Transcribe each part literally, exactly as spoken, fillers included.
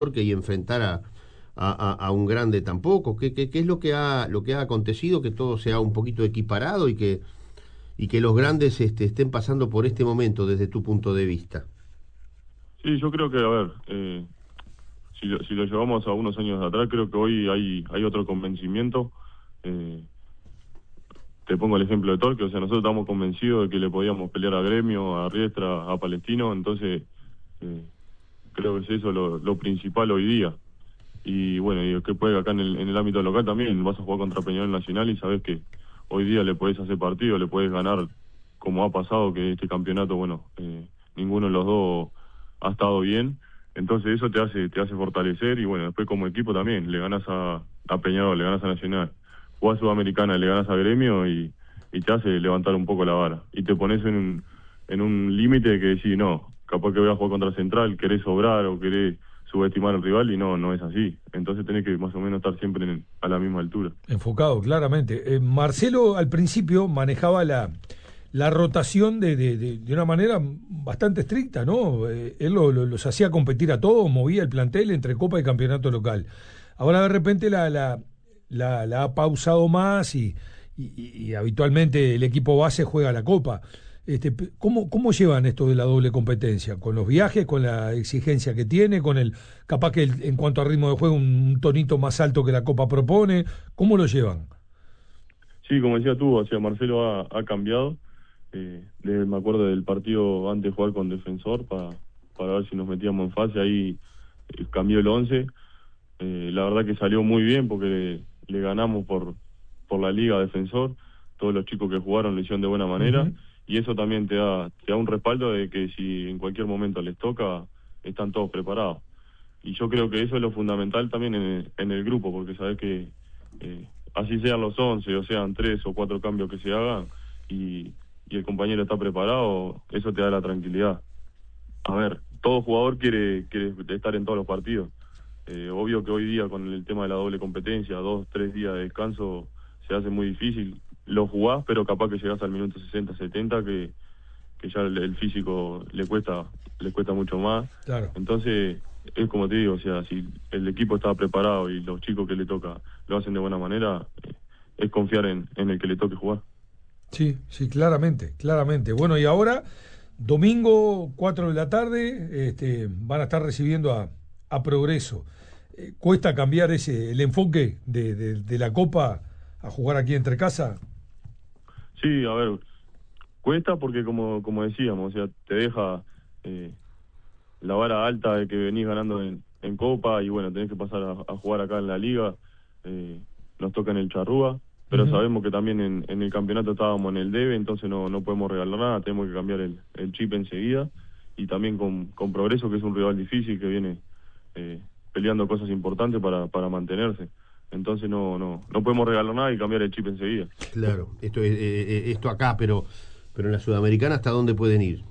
y enfrentar a, a, a un grande tampoco. ¿Qué, qué, qué es lo que ha lo que ha acontecido? Que todo sea un poquito equiparado y que y que los grandes este, estén pasando por este momento desde tu punto de vista. Sí, yo creo que, a ver, eh, si, lo, si lo llevamos a unos años atrás, creo que hoy hay, hay otro convencimiento. Eh, te pongo el ejemplo de Torque, o sea, nosotros estamos convencidos de que le podíamos pelear a Gremio, a Riestra, a Palestino, entonces eh, creo que es eso lo, lo principal hoy día. Y bueno, y que puede acá en el, en el ámbito local también, vas a jugar contra Peñarol Nacional y sabes que hoy día le podés hacer partido, le podés ganar, como ha pasado, que este campeonato, bueno, eh, ninguno de los dos ha estado bien, entonces eso te hace te hace fortalecer y bueno, después como equipo también, le ganas a, a Peñarol, le ganas a Nacional, jugás Sudamericana, le ganas a Gremio y, y te hace levantar un poco la vara, y te pones en un, en un límite que decís, no, capaz que voy a jugar contra Central, querés sobrar o querés subestimar al rival y no no es así. Entonces tenés que más o menos estar siempre en, a la misma altura. Enfocado, claramente. Eh, Marcelo al principio manejaba la, la rotación de, de, de, de una manera bastante estricta, ¿no? Eh, él lo, lo, los hacía competir a todos, movía el plantel entre Copa y Campeonato local. Ahora de repente la, la, la, la ha pausado más y, y, y habitualmente el equipo base juega la Copa. Este, ¿cómo, ¿Cómo llevan esto de la doble competencia? ¿Con los viajes, con la exigencia que tiene, con el capaz que el, en cuanto a ritmo de juego un tonito más alto que la Copa propone? ¿Cómo lo llevan? Sí, como decía tú, o sea, Marcelo ha, ha cambiado. Eh, desde, me acuerdo del partido antes de jugar con Defensor para para ver si nos metíamos en fase, ahí eh, cambió el once. Eh, la verdad que salió muy bien porque le, le ganamos por, por la Liga a Defensor. Todos los chicos que jugaron lo hicieron de buena manera. Uh-huh. Y eso también te da, te da un respaldo de que si en cualquier momento les toca, están todos preparados. Y yo creo que eso es lo fundamental también en el, en el grupo, porque sabes que eh, así sean los once, o sean tres o cuatro cambios que se hagan, y, y el compañero está preparado, eso te da la tranquilidad. A ver, todo jugador quiere, quiere estar en todos los partidos. Eh, obvio que hoy día con el tema de la doble competencia, dos, tres días de descanso, se hace muy difícil. Lo jugás, pero capaz que llegás al minuto sesenta, setenta, que, que ya el, el físico le cuesta le cuesta mucho más. Claro. Entonces, es como te digo, o sea, si el equipo está preparado y los chicos que le toca lo hacen de buena manera, eh, es confiar en, en el que le toque jugar. Sí, sí, claramente, claramente. Bueno, y ahora, domingo, cuatro de la tarde, este, van a estar recibiendo a, a Progreso. Eh, ¿Cuesta cambiar ese el enfoque de, de, de la Copa a jugar aquí entre casa? Sí, a ver, cuesta porque como como decíamos, o sea, te deja eh, la vara alta de que venís ganando en, en Copa y bueno, tenés que pasar a, a jugar acá en la Liga, eh, nos toca en el Charrúa, pero uh-huh. sabemos que también en, en el campeonato estábamos en el debe, entonces no no podemos regalar nada, tenemos que cambiar el, el chip enseguida, y también con, con Progreso, que es un rival difícil, que viene eh, peleando cosas importantes para, para mantenerse. Entonces no no no podemos regalar nada y cambiar el chip enseguida. Claro, esto es eh, esto acá, pero pero en la Sudamericana, ¿hasta dónde pueden ir?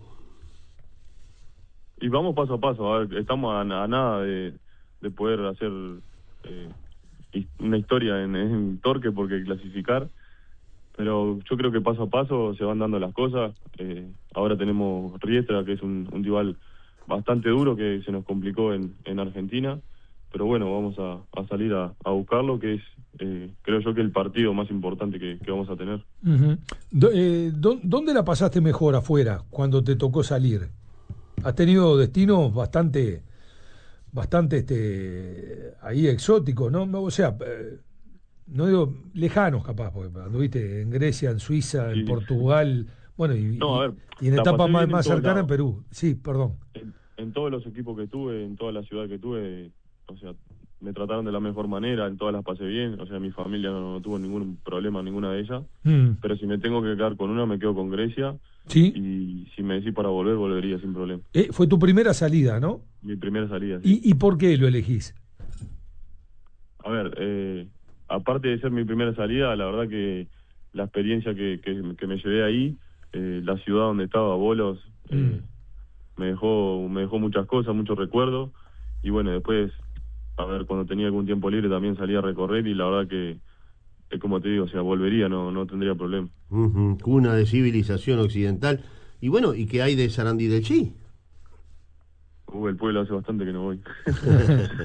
Y vamos paso a paso, a ver, estamos a, a nada de, de poder hacer eh, una historia en, en Torque porque clasificar, pero yo creo que paso a paso se van dando las cosas. Eh, ahora tenemos Riestra, que es un, un rival bastante duro que se nos complicó en, en Argentina, pero bueno, vamos a, a salir a, a buscarlo, que es, eh, creo yo que el partido más importante que, que vamos a tener. Uh-huh. Do, eh, do, ¿Dónde la pasaste mejor afuera cuando te tocó salir? Has tenido destinos bastante, bastante este, ahí exóticos, ¿no? O sea, eh, no digo lejanos capaz, porque anduviste en Grecia, en Suiza, en sí. Portugal, bueno, y, no, a ver, y en etapas más, más cercanas lados. en Perú. Sí, perdón. En, en todos los equipos que tuve, en toda la ciudad que tuve, o sea, me trataron de la mejor manera, en todas las pasé bien, o sea, mi familia no, no tuvo ningún problema, ninguna de ellas, mm. pero si me tengo que quedar con una, me quedo con Grecia. Sí. Y si me decís para volver, volvería sin problema. Eh, fue tu primera salida, ¿no? Mi primera salida, sí. ¿Y, y por qué lo elegís? A ver, eh, aparte de ser mi primera salida, la verdad que la experiencia que, que, que me llevé ahí, eh, la ciudad donde estaba, Bolos, mm. eh, me dejó me dejó muchas cosas, muchos recuerdos. Y bueno, después, a ver, cuando tenía algún tiempo libre también salía a recorrer y la verdad que, es como te digo, o sea, volvería, no no tendría problema. Uh-huh. Cuna de civilización occidental. Y bueno, ¿y qué hay de Sarandí del Chi? Uh, el pueblo hace bastante que no voy.